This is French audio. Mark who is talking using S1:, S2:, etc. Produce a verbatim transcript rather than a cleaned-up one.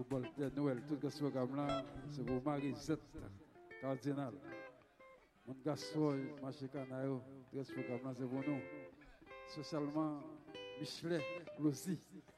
S1: pour Bolter Noël. Tout ce programme-là, c'est pour Marisette, Cardinal. Mon Gassoy, Marché Canayo, tout ce programme-là, c'est pour nous. Socialement, Michelet, Lucie.